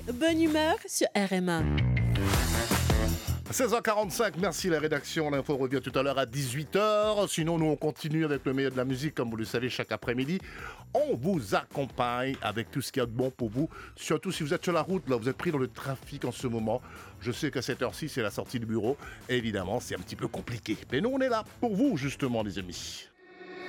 Bonne humeur sur RMA. 16h45, merci la rédaction. L'info revient tout à l'heure à 18h. Sinon, nous, on continue avec le meilleur de la musique, comme vous le savez, chaque après-midi. On vous accompagne avec tout ce qu'il y a de bon pour vous. Surtout si vous êtes sur la route, là, vous êtes pris dans le trafic en ce moment. Je sais qu'à cette heure-ci, c'est la sortie du bureau. Évidemment, c'est un petit peu compliqué. Mais nous, on est là pour vous, justement, les amis.